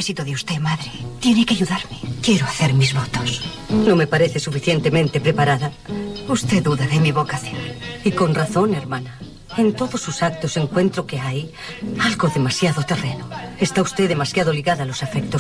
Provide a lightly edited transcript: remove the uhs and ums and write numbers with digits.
necesito de usted, madre. Tiene que ayudarme. Quiero hacer mis votos. No me parece suficientemente preparada. Usted duda de mi vocación. Y con razón, hermana. En todos sus actos encuentro que hay algo demasiado terreno. Está usted demasiado ligada a los afectos